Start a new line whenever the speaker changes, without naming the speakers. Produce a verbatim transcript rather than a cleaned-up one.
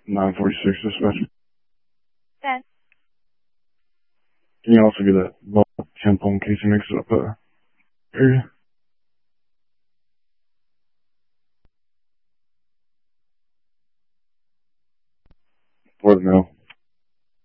nine forty-six dispatch.
ten.
Can you also get that Vault Temple in case he makes it up uh, area? For the mail.